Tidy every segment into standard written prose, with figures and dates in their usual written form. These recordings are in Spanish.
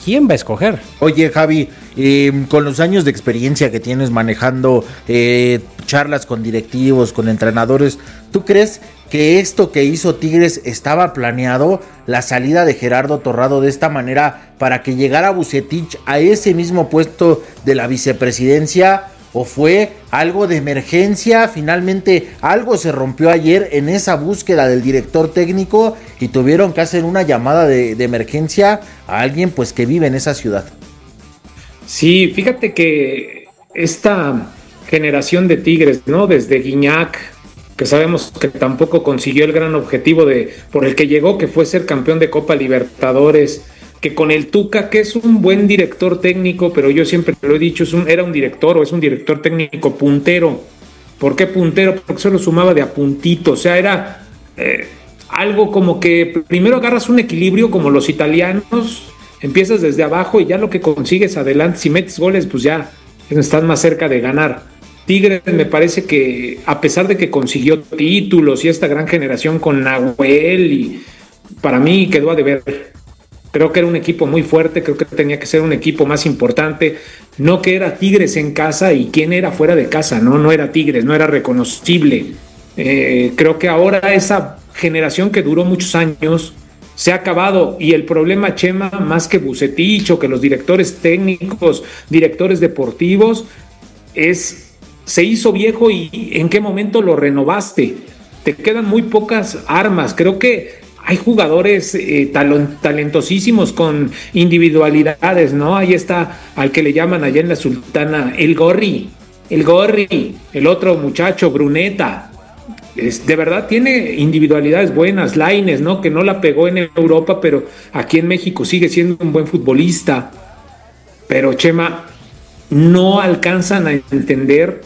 quién va a escoger. Oye, Javi, con los años de experiencia que tienes manejando charlas con directivos, con entrenadores, ¿tú crees que esto que hizo Tigres estaba planeado, la salida de Gerardo Torrado de esta manera para que llegara Vucetich a ese mismo puesto de la vicepresidencia? ¿O fue algo de emergencia? Finalmente algo se rompió ayer en esa búsqueda del director técnico y tuvieron que hacer una llamada de emergencia a alguien pues que vive en esa ciudad. Sí, fíjate que esta generación de Tigres, ¿no? Desde Guiñac, que sabemos que tampoco consiguió el gran objetivo por el que llegó, que fue ser campeón de Copa Libertadores, que con el Tuca, que es un buen director técnico, pero yo siempre lo he dicho, era un director o es un director técnico puntero. ¿Por qué puntero? Porque solo sumaba de a puntito, o sea, era algo como que primero agarras un equilibrio como los italianos, empiezas desde abajo y ya lo que consigues adelante, si metes goles, pues ya estás más cerca de ganar. Tigres me parece que, a pesar de que consiguió títulos y esta gran generación con Nahuel, y para mí quedó a deber. Creo que era un equipo muy fuerte, creo que tenía que ser un equipo más importante, no que era Tigres en casa y quién era fuera de casa, no era Tigres, no era reconocible. Creo que ahora esa generación que duró muchos años se ha acabado y el problema, Chema, más que Vucetich o que los directores técnicos, directores deportivos, se hizo viejo y en qué momento lo renovaste. Te quedan muy pocas armas, creo que hay jugadores talentosísimos con individualidades, ¿no? Ahí está al que le llaman allá en la Sultana el Gorri, el otro muchacho, Bruneta. De verdad tiene individualidades buenas, Lainez, ¿no? Que no la pegó en Europa, pero aquí en México sigue siendo un buen futbolista. Pero, Chema, no alcanzan a entender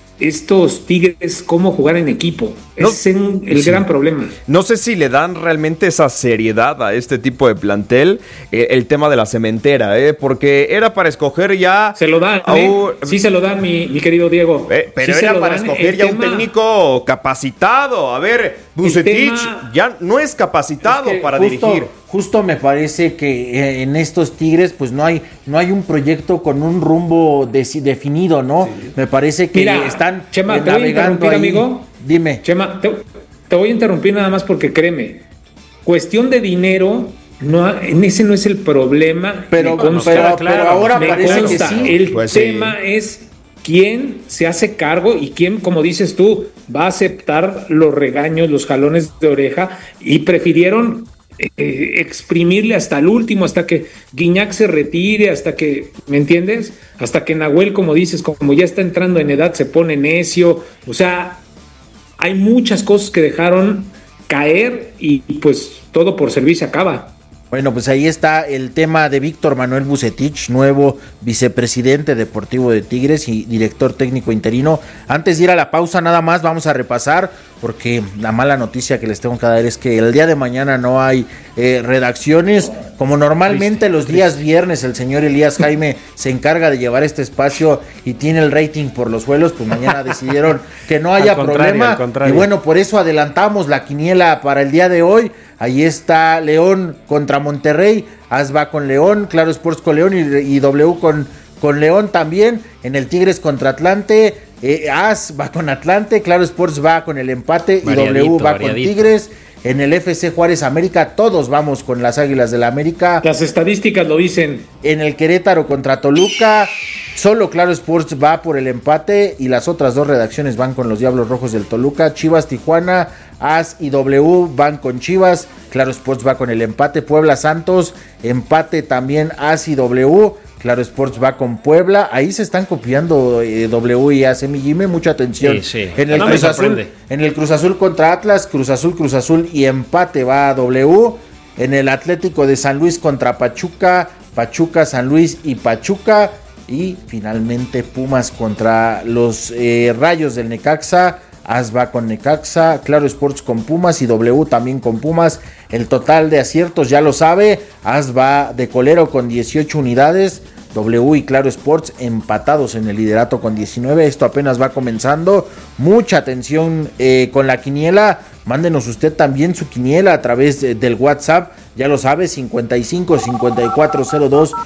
estos Tigres cómo jugar en equipo. Es el gran problema. No sé si le dan realmente esa seriedad a este tipo de plantel, el tema de la cementera, porque era para escoger ya... Se lo dan, sí se lo dan, mi querido Diego. Pero sí era para escoger ya un técnico capacitado. A ver, Vucetich ya no es capacitado para dirigir. Justo me parece que en estos Tigres pues no hay un proyecto con un rumbo definido, ¿no? Sí. Me parece que están Chema, navegando. ¿Te voy a interrumpir, ahí, amigo? Dime. Chema, te voy a interrumpir nada más porque créeme, cuestión de dinero, ese no es el problema. Pero ahora parece que sí. El tema es quién se hace cargo y quién, como dices tú, va a aceptar los regaños, los jalones de oreja, y prefirieron exprimirle hasta el último, hasta que Guiñac se retire, hasta que, ¿me entiendes? Hasta que Nahuel, como dices, como ya está entrando en edad, se pone necio. O sea, hay muchas cosas que dejaron caer y pues todo por servir se acaba. Bueno, pues ahí está el tema de Víctor Manuel Vucetich, nuevo vicepresidente deportivo de Tigres y director técnico interino. Antes de ir a la pausa, nada más vamos a repasar, porque la mala noticia que les tengo que dar es que el día de mañana no hay redacciones. Como normalmente los días viernes el señor Elías Jaime se encarga de llevar este espacio y tiene el rating por los suelos, pues mañana decidieron que no haya problema. Y bueno, por eso adelantamos la quiniela para el día de hoy. Ahí está León contra Monterrey, AS va con León, Claro Sports con León y W con León también. En el Tigres contra Atlante, AS va con Atlante, Claro Sports va con el empate y W va con Tigres. En el FC Juárez América, todos vamos con las Águilas del la América. Las estadísticas lo dicen. En el Querétaro contra Toluca, solo Claro Sports va por el empate y las otras dos redacciones van con los Diablos Rojos del Toluca. Chivas Tijuana, AS y W van con Chivas, Claro Sports va con el empate. Puebla Santos, empate también AS y W. Claro Sports va con Puebla. Ahí se están copiando W y AC, mi Jimmy, mucha atención. Sí. En el Cruz Azul contra Atlas, Cruz Azul y empate va a W. En el Atlético de San Luis contra Pachuca, San Luis y Pachuca. Y finalmente Pumas contra los Rayos del Necaxa. AS va con Necaxa, Claro Sports con Pumas y W también con Pumas. El total de aciertos ya lo sabe, AS va de colero con 18 unidades, W y Claro Sports empatados en el liderato con 19. Esto apenas va comenzando. Mucha atención con la quiniela. Mándenos usted también su quiniela a través del WhatsApp. Ya lo sabe, 55 5402